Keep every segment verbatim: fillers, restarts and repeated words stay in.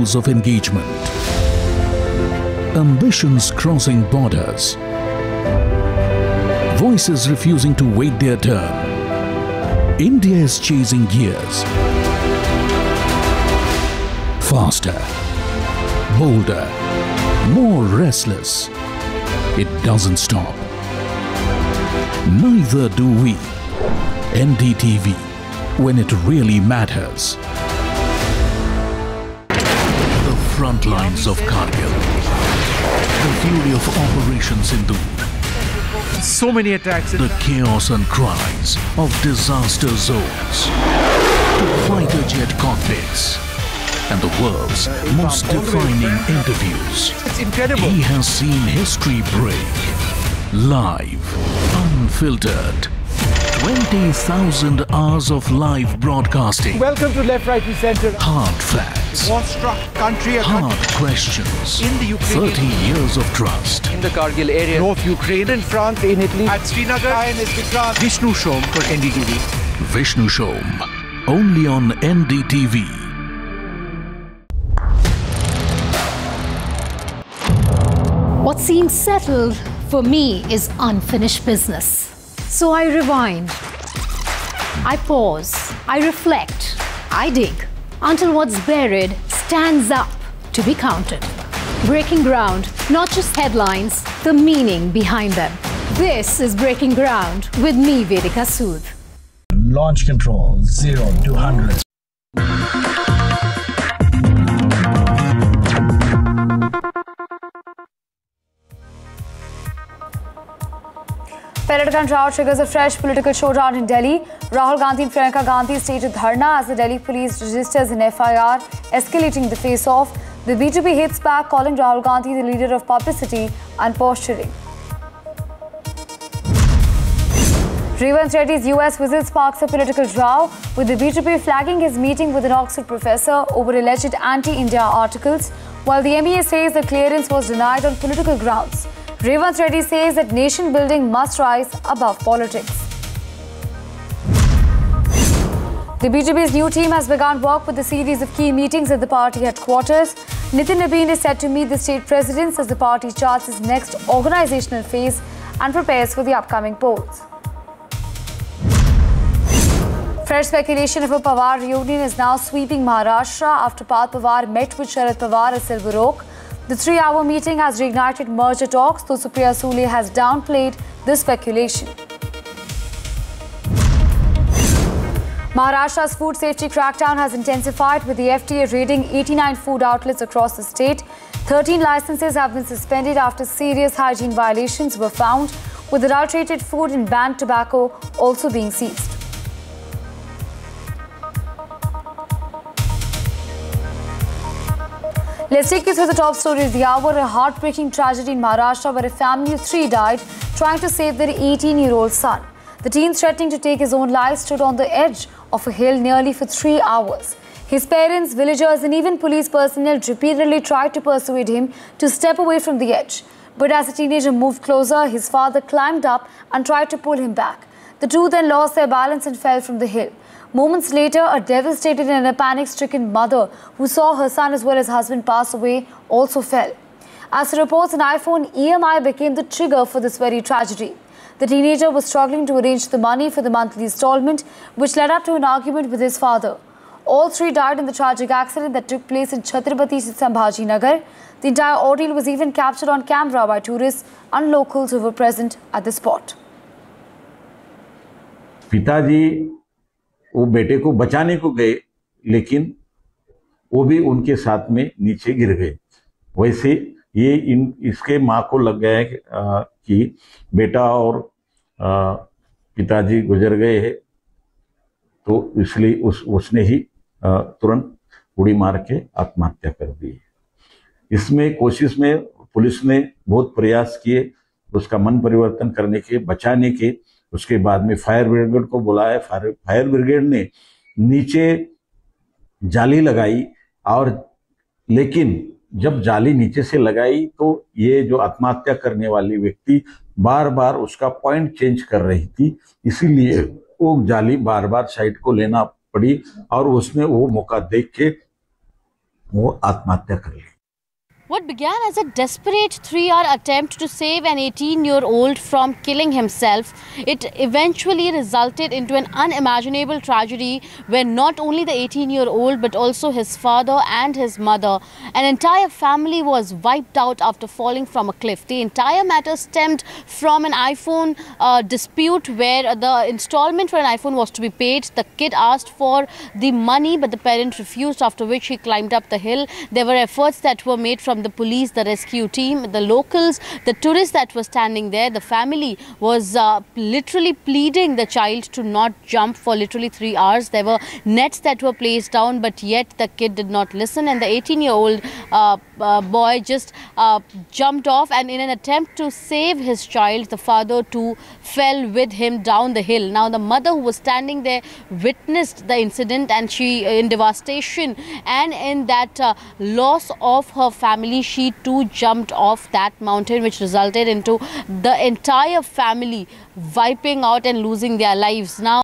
levels of engagement, ambitions crossing borders, voices refusing to wait their turn. India is chasing gears. Faster, bolder, more restless. It doesn't stop. Neither do we. N D T V, when it really matters. The front lines of Kargil. The fury of Operation Sindhu. So many attacks. The chaos and cries of disaster zones. To fighter jet cockpits. And the world's most defining interviews. It's incredible. He has seen history break. Live, unfiltered. twenty thousand hours of live broadcasting. Welcome to Left, Right and Center. Hard facts. War-struck country. Hard questions. In the Ukraine. thirty years of trust. In the Kargil area. North Ukraine. In France, in Italy. At Srinagar. Vishnu Shom for N D T V. Vishnu Shom. Only on N D T V. What seems settled for me is unfinished business. So I rewind, I pause, I reflect, I dig, until what's buried stands up to be counted. Breaking ground, not just headlines, the meaning behind them. This is Breaking Ground with me, Vedika Sood. Launch control, zero to one hundred. Peloton row triggers a fresh political showdown in Delhi. Rahul Gandhi and Priyanka Gandhi staged dharna as the Delhi police registers an F I R, escalating the face-off. The B J P hits back, calling Rahul Gandhi the leader of publicity and posturing. Revanth Reddy's U S visit sparks a political row, with the B J P flagging his meeting with an Oxford professor over alleged anti-India articles, while the M E A says the clearance was denied on political grounds. Revanth Reddy says that nation building must rise above politics. The B J P's new team has begun work with a series of key meetings at the party headquarters. Nitin Nabeen is set to meet the state presidents as the party charts its next organizational phase and prepares for the upcoming polls. Fresh speculation of a Pawar reunion is now sweeping Maharashtra after Parth Pawar met with Sharad Pawar at Silver Oak. The three-hour meeting has reignited merger talks, though Supriya Sule has downplayed the speculation. Maharashtra's food safety crackdown has intensified, with the F D A raiding eighty-nine food outlets across the state. thirteen licenses have been suspended after serious hygiene violations were found, with adulterated food and banned tobacco also being seized. Let's take you through the top story of the hour. A heartbreaking tragedy in Maharashtra where a family of three died trying to save their eighteen-year-old son. The teen threatening to take his own life stood on the edge of a hill nearly for three hours. His parents, villagers and even police personnel repeatedly tried to persuade him to step away from the edge. But as the teenager moved closer, his father climbed up and tried to pull him back. The two then lost their balance and fell from the hill. Moments later, a devastated and a panic-stricken mother who saw her son as well as husband pass away also fell. As per reports, an iPhone E M I became the trigger for this very tragedy. The teenager was struggling to arrange the money for the monthly installment, which led up to an argument with his father. All three died in the tragic accident that took place in Chhatrapati Sambhaji Nagar. The entire ordeal was even captured on camera by tourists and locals who were present at the spot. पिताजी वो बेटे को बचाने को गए, लेकिन वो भी उनके साथ में नीचे गिर गए। वैसे ये इन इसके माँ को लग गया है कि बेटा और पिताजी गुजर गए हैं, तो इसलिए उस उसने ही तुरंत उड़ी मार के आत्महत्या कर दी। इसमें कोशिश में पुलिस ने बहुत प्रयास किए उसका मन परिवर्तन करने के, बचाने के। उसके बाद में फायर ब्रिगेड को बुलाया। फायर फायर ब्रिगेड ने नीचे जाली लगाई, और लेकिन जब जाली नीचे से लगाई तो ये जो आत्महत्या करने वाली व्यक्ति बार बार उसका पॉइंट चेंज कर रही थी, इसीलिए वो जाली बार बार साइड को लेना पड़ी और उसने वो मौका देख के वो आत्महत्या कर ली। What began as a desperate three-hour attempt to save an eighteen-year-old from killing himself, it eventually resulted into an unimaginable tragedy where not only the eighteen-year-old but also his father and his mother, an entire family was wiped out after falling from a cliff. The entire matter stemmed from an iPhone uh, dispute where the installment for an iPhone was to be paid. The kid asked for the money but the parent refused, after which he climbed up the hill. There were efforts that were made from the police, the rescue team, the locals, the tourists that were standing there. The family was uh, literally pleading the child to not jump for literally three hours. There were nets that were placed down, but yet the kid did not listen, and the eighteen-year-old uh, uh, boy just uh, jumped off, and in an attempt to save his child, the father too fell with him down the hill. Now the mother, who was standing there, witnessed the incident, and she, in devastation and in that uh, loss of her family, she too jumped off that mountain, which resulted into the entire family wiping out and losing their lives. Now,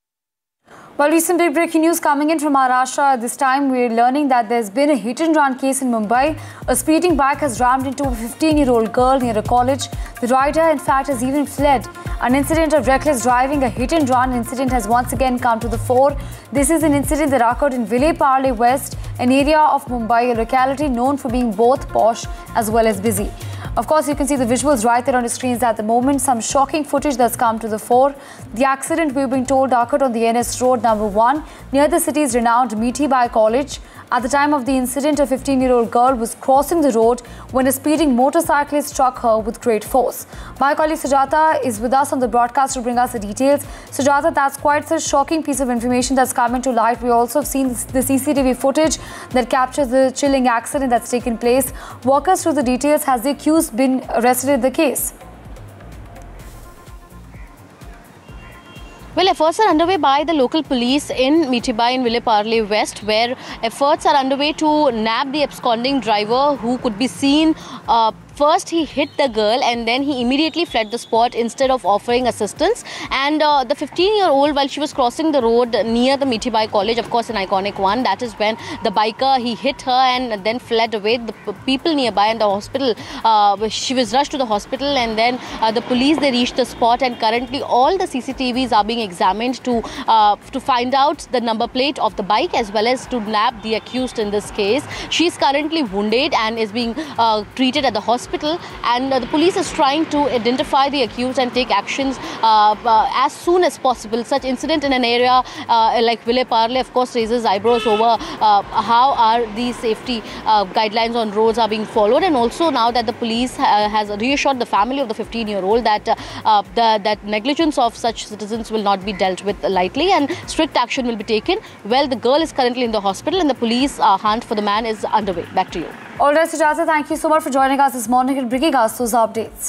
well, recent big breaking news coming in from Maharashtra. This time we're learning that there's been a hit and run case in Mumbai. A speeding bike has rammed into a fifteen-year-old girl near a college. The rider, in fact, has even fled. An incident of reckless driving, a hit and run incident, has once again come to the fore. This is an incident that occurred in Vile Parle West, an area of Mumbai, a locality known for being both posh as well as busy. Of course, you can see the visuals right there on the screens at the moment. Some shocking footage that's come to the fore. The accident, we've been told, occurred on the N S Road number one near the city's renowned Mithibai College. At the time of the incident, a fifteen-year-old girl was crossing the road when a speeding motorcyclist struck her with great force. My colleague Sujata is with us on the broadcast to bring us the details. Sujata, that's quite a shocking piece of information that's come to light. We also have seen the C C T V footage that captures the chilling accident that's taken place. Walk us through the details. Has the accused been arrested in the case? Well, efforts are underway by the local police in Mithibai in Vile Parle West, where efforts are underway to nab the absconding driver, who could be seen uh, first he hit the girl and then he immediately fled the spot instead of offering assistance. And uh, the fifteen-year-old, while she was crossing the road near the Mithibai College, of course an iconic one, that is when the biker, he hit her and then fled away. The people nearby in the hospital, uh, she was rushed to the hospital, and then uh, the police, they reached the spot, and currently all the C C T Vs are being examined to uh, to find out the number plate of the bike as well as to nab the accused in this case. She is currently wounded and is being uh, treated at the hospital, and uh, the police is trying to identify the accused and take actions uh, uh, as soon as possible. Such incident in an area uh, like Vile Parle, of course, raises eyebrows over uh, how are these safety uh, guidelines on roads are being followed, and also now that the police uh, has reassured the family of the fifteen-year-old that uh, uh, the, that negligence of such citizens will not be dealt with lightly and strict action will be taken. Well, the girl is currently in the hospital and the police uh, hunt for the man is underway. Back to you. All right, Sujata, thank you so much for joining us this morning and bringing us those updates.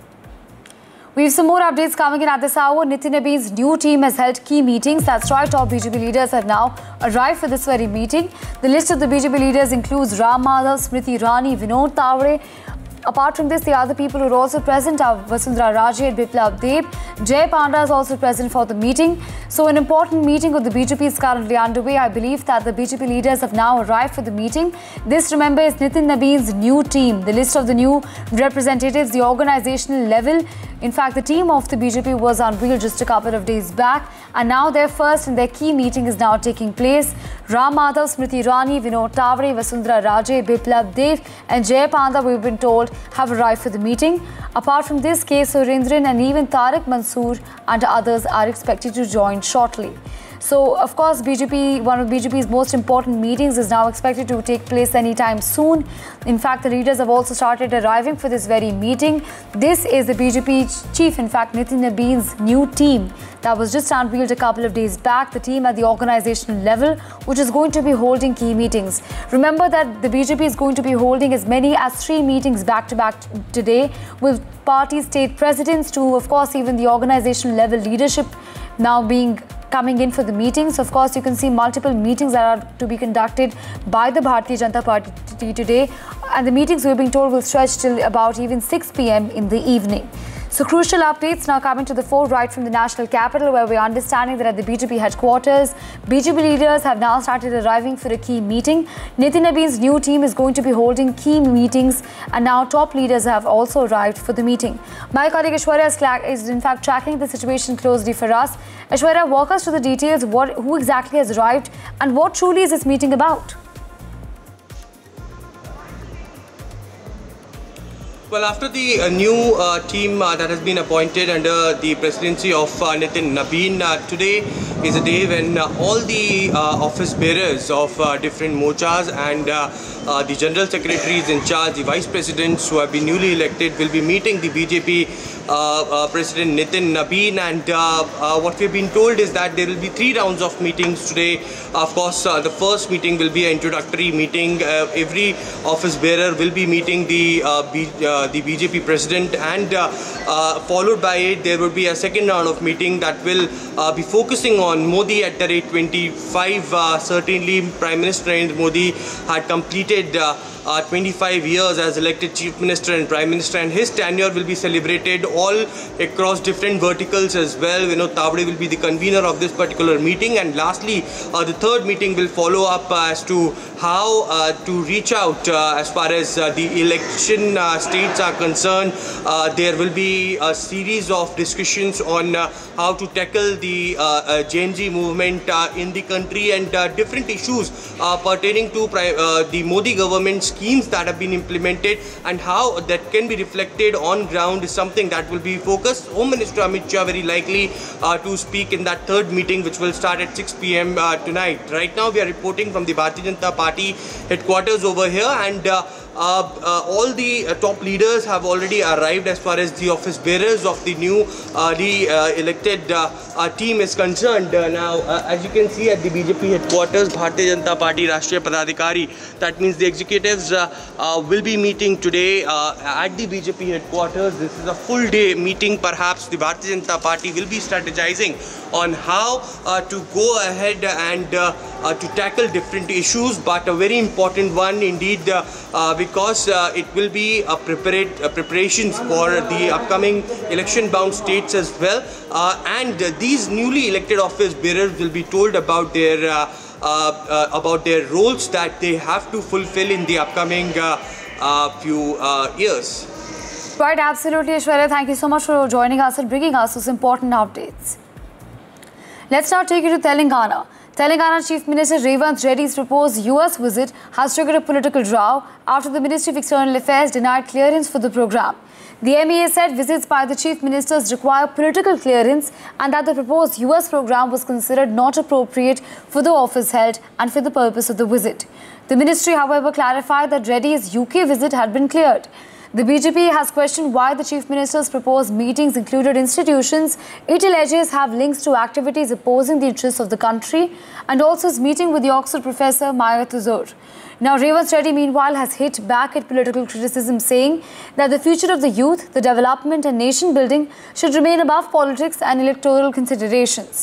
We have some more updates coming in at this hour. Nitin Nabeen's new team has held key meetings. That's right, top B J P leaders have now arrived for this very meeting. The list of the B J P leaders includes Ram Madhav, Smriti Irani, Vinod Tavre. Apart from this, the other people who are also present are Vasundhara Raje and Biplab Deb. Jay Panda is also present for the meeting. So an important meeting of the B J P is currently underway. I believe that the B J P leaders have now arrived for the meeting. This, remember, is Nitin Nabeen's new team. The list of the new representatives, the organizational level. In fact, the team of the B J P was unveiled just a couple of days back, and now their first and their key meeting is now taking place. Ram Madhav, Smriti Irani, Vinod Tavre, Vasundhara Raje, Biplab Deb and Jay Panda, we've been told, have arrived for the meeting. Apart from this, K. Surendran and even Tariq Mansoor and others are expected to join shortly. So, of course, B J P, one of B J P's most important meetings is now expected to take place anytime soon. In fact, the leaders have also started arriving for this very meeting. This is the B J P chief, in fact, Nitin Nabeen's new team that was just unveiled a couple of days back. The team at the organizational level, which is going to be holding key meetings. Remember that the B J P is going to be holding as many as three meetings back to back today, with party state presidents to, of course, even the organizational level leadership now being coming in for the meetings. Of course, you can see multiple meetings that are to be conducted by the Bharatiya Janata Party today, and the meetings, we're being told, will stretch till about even six p m in the evening. So crucial updates now coming to the fore right from the national capital, where we're understanding that at the B J P headquarters, B J P leaders have now started arriving for a key meeting. Nitin Nabeen's new team is going to be holding key meetings, and now top leaders have also arrived for the meeting. My colleague Aishwarya is in fact tracking the situation closely for us. Aishwarya, walk us through the details. What, who exactly has arrived, and what truly is this meeting about? Well, after the uh, new uh, team uh, that has been appointed under the presidency of uh, Nitin Nabeen, uh, today is a day when uh, all the uh, office bearers of uh, different mochas and uh, uh, the general secretaries in charge, the vice presidents who have been newly elected, will be meeting the B J P uh, uh, President Nitin Nabeen. And uh, uh, what we've been told is that there will be three rounds of meetings today. Of course, uh, the first meeting will be an introductory meeting. Uh, every office bearer will be meeting the uh, B, uh, the B J P president, and uh, uh, followed by it there will be a second round of meeting that will uh, be focusing on Modi at the rate twenty-five. Uh, certainly Prime Minister Narendra Modi had completed uh, uh, twenty-five years as elected Chief Minister and Prime Minister, and his tenure will be celebrated all across different verticals as well. Vinod Tavade will be the convener of this particular meeting, and lastly uh, the third meeting will follow up uh, as to how uh, to reach out uh, as far as uh, the election uh, states are concerned. Uh, there will be a series of discussions on uh, how to tackle the uh, uh, J N G movement uh, in the country, and uh, different issues uh, pertaining to uh, the Modi government schemes that have been implemented and how that can be reflected on ground is something that will be focused. Home Minister Amit Shah very likely uh, to speak in that third meeting, which will start at six p m uh, tonight. Right now we are reporting from the Bharatiya Janata Party headquarters over here, and uh, Uh, uh, all the uh, top leaders have already arrived as far as the office bearers of the new uh, the uh, elected uh, uh, team is concerned. Uh, now, uh, as you can see at the B J P headquarters, Bharatiya Janata Party Rashtriya Padadikari, that means the executives uh, uh, will be meeting today uh, at the B J P headquarters. This is a full day meeting. Perhaps the Bharatiya Janata Party will be strategizing on how uh, to go ahead and uh, uh, to tackle different issues, but a very important one indeed, uh, uh, because uh, it will be a, preparate, a preparations for the upcoming election-bound states as well. Uh, and uh, these newly elected office bearers will be told about their uh, uh, uh, about their roles that they have to fulfill in the upcoming uh, uh, few uh, years. Right, absolutely, Aishwarya. Thank you so much for joining us and bringing us those important updates. Let's now take you to Telangana. Telangana Chief Minister Revanth Reddy's proposed U S visit has triggered a political row after the Ministry of External Affairs denied clearance for the program. The M E A said visits by the Chief Ministers require political clearance, and that the proposed U S program was considered not appropriate for the office held and for the purpose of the visit. The Ministry, however, clarified that Reddy's U K visit had been cleared. The B J P has questioned why the Chief Minister's proposed meetings included institutions it alleges have links to activities opposing the interests of the country, and also his meeting with the Oxford professor Maya Tuzor. Now, Revanth Reddy, meanwhile, has hit back at political criticism, saying that the future of the youth, the development and nation building should remain above politics and electoral considerations.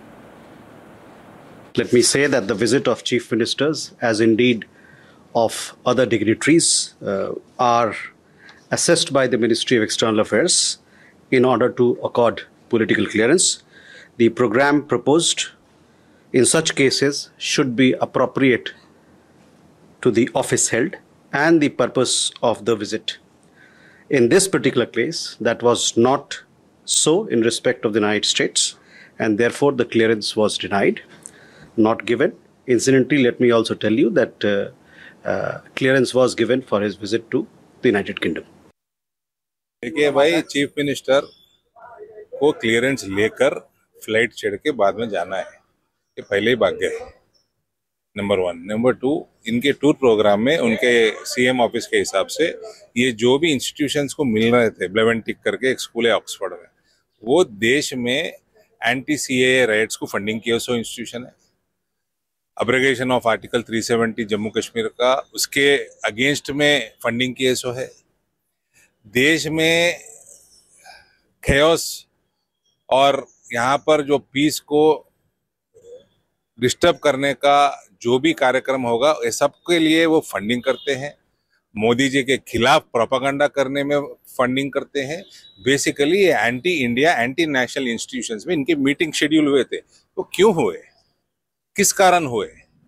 Let me say that the visit of Chief Ministers, as indeed of other dignitaries, uh, are assessed by the Ministry of External Affairs in order to accord political clearance. The program proposed in such cases should be appropriate to the office held and the purpose of the visit. In this particular case, that was not so in respect of the United States, and therefore the clearance was denied, not given. Incidentally, let me also tell you that uh, uh, clearance was given for his visit to the United Kingdom. देखिए भाई, chief minister को clearance लेकर flight चढ़ के बाद में जाना है, ये पहले ही भाग गए, नंबर वन। नंबर टू, इनके टूर प्रोग्राम में उनके सीएम ऑफिस के हिसाब से ये जो भी इंस्टीट्यूशंस को मिल रहे थे, ब्लेवेंटिक करके एक स्कूल है ऑक्सफोर्ड में, वो देश में एंटी सीएए राइट्स को फंडिंग किया सो इंस्टीट्यूशन है। अब्रेगेशन ऑफ आर्टिकल तीन सौ सत्तर जम्मू कश्मीर का, उसके अगेंस्ट में फंडिंग किए सो है। देश में खेओस और यहाँ पर जो पीस को डिस्टर्ब करने का जो भी कार्यक्रम होगा, ये सब के लिए वो फंडिंग करते हैं। मोदी जी के खिलाफ प्रोपेगेंडा करने में फंडिंग करते हैं। Basically anti India, anti national institutions में इनके मीटिंग शेड्यूल हुए थे, तो क्यों हुए, किस कारण हुए,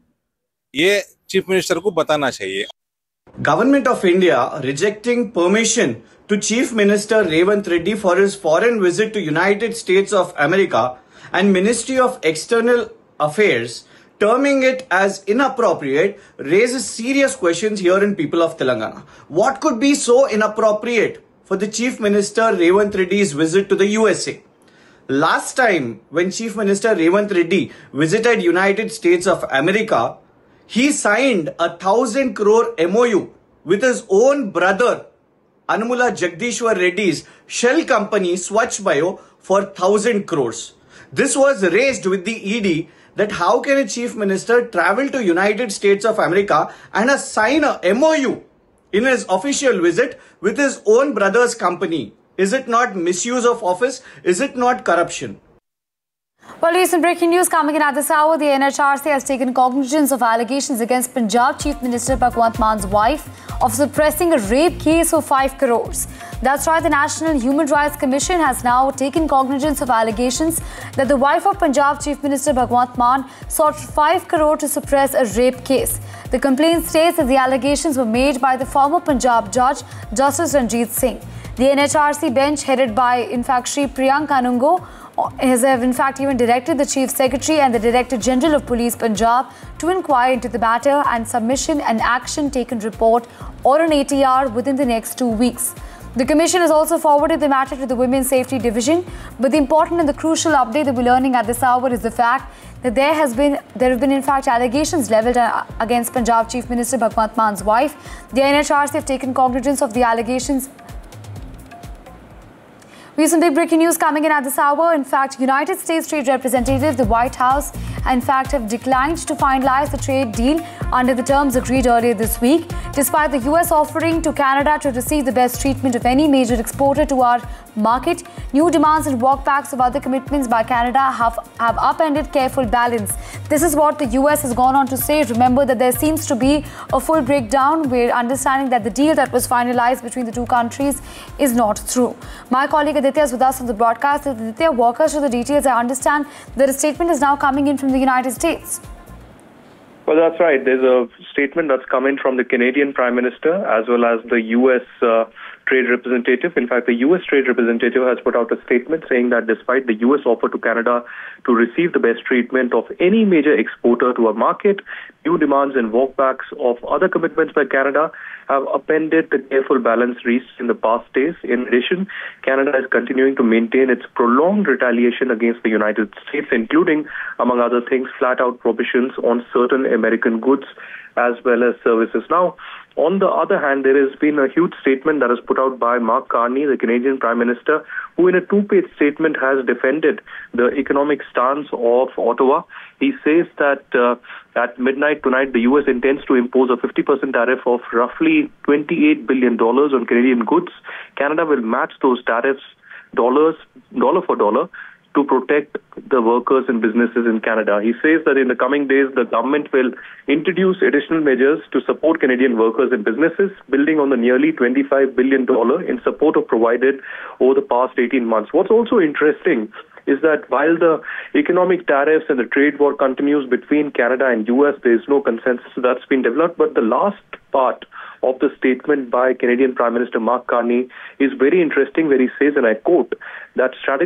ये चीफ मिनिस्टर को बताना चाहिए। Government of India rejecting permission to Chief Minister Revanth Reddy for his foreign visit to United States of America and Ministry of External Affairs terming it as inappropriate raises serious questions here in people of Telangana. What could be so inappropriate for the Chief Minister Revanth Reddy's visit to the U S A? Last time when Chief Minister Revanth Reddy visited United States of America, he signed a thousand crore M O U with his own brother Anumula Jagdishwar Reddy's shell company Swachh Bio for thousand crores. This was raised with the E D that how can a chief minister travel to United States of America and a sign a M O U in his official visit with his own brother's company? Is it not misuse of office? Is it not corruption? Well, recent breaking news coming in at this hour. The N H R C has taken cognizance of allegations against Punjab Chief Minister Bhagwant Man's wife of suppressing a rape case for five crores. That's right, the National Human Rights Commission has now taken cognizance of allegations that the wife of Punjab Chief Minister Bhagwant Mann sought five crore to suppress a rape case. The complaint states that the allegations were made by the former Punjab judge, Justice Ranjit Singh. The N H R C bench, headed by, in fact, Shri Priyank Kanungo, has in fact even directed the Chief Secretary and the Director General of Police Punjab to inquire into the matter and submission and action taken report or an A T R within the next two weeks. The Commission has also forwarded the matter to the Women's Safety Division, but the important and the crucial update that we're learning at this hour is the fact that there has been, there have been in fact allegations levelled against Punjab Chief Minister Bhagwant Man's wife. The N H R C have taken cognizance of the allegations. We have some big breaking news coming in at this hour. In fact, United States Trade Representative, the White House, in fact, have declined to finalize the trade deal under the terms agreed earlier this week, despite the U S offering to Canada to receive the best treatment of any major exporter to our market. New demands and walkbacks of other commitments by Canada have, have upended careful balance. This is what the U S has gone on to say. Remember that there seems to be a full breakdown. We're understanding that the deal that was finalized between the two countries is not through. My colleague Aditya is with us on the broadcast. Aditya, walk us through the details. I understand that a statement is now coming in from the United States. Well, that's right. There's a statement that's coming from the Canadian Prime Minister as well as the U S uh, Trade Representative. In fact, the U S Trade Representative has put out a statement saying that despite the U S offer to Canada to receive the best treatment of any major exporter to our market, new demands and walkbacks of other commitments by Canada have upended the careful balance reached in the past days. In addition, Canada is continuing to maintain its prolonged retaliation against the United States, including, among other things, flat-out prohibitions on certain American goods as well as services. Now, on the other hand, there has been a huge statement that is put out by Mark Carney, the Canadian Prime Minister, who in a two-page statement has defended the economic stance of Ottawa. He says that uh, at midnight tonight, the U S intends to impose a fifty percent tariff of roughly twenty-eight billion dollars on Canadian goods. Canada will match those tariffs dollars, dollar for dollar, to protect the workers and businesses in Canada. He says that in the coming days, the government will introduce additional measures to support Canadian workers and businesses, building on the nearly twenty-five billion dollars in support of provided over the past eighteen months. What's also interesting is that while the economic tariffs and the trade war continues between Canada and U S, there is no consensus that's been developed. But the last part of the statement by Canadian Prime Minister Mark Carney is very interesting, where he says, and I quote, that strategy